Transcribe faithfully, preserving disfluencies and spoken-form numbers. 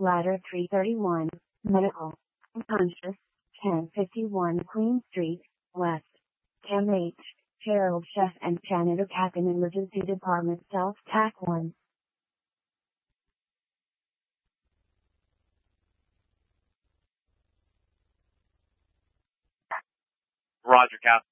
Ladder three thirty-one, Medical. Unconscious, ten fifty-one Queen Street, West. Cam H, Gerald Chef and Janitor Captain Emergency Department South Tac one. Roger, Cap.